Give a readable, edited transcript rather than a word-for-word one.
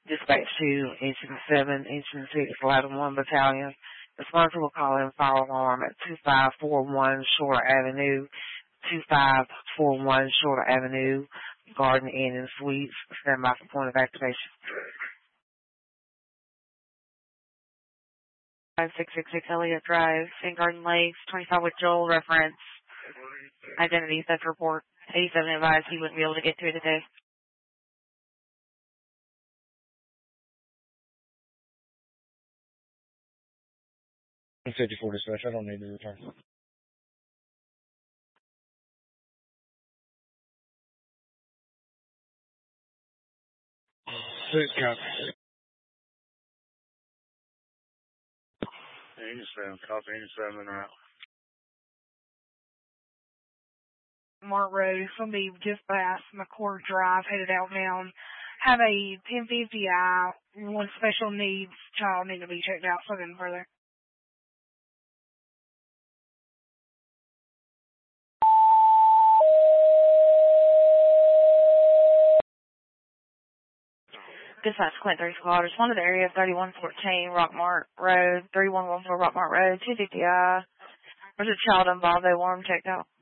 Dispatch 2, Incident 7, Incident 6, Ladder 1 Battalion. Responsible will call in fire alarm at 2541 Shorter Avenue, 2541 Shorter Avenue, Garden Inn and Suites. Stand by for point of activation. 5666 Elliott Drive, St. Garden Lakes, 25 with Joel, reference identity theft report. 87 advised he wouldn't be able to get to it today. I'm 54 dispatch. I don't need to return. 6 copy. 87, copy 87 and out. Mart Road. It's going to be just past McCord Drive, headed out now. Have a 1050I, one special needs child need to be checked out for them further. Dispatch Clint 3 Squad. Respond to the area of 3114 Rockmart Road, 3114 Rockmart Road, 250I. There's a child involved. They want him checked out.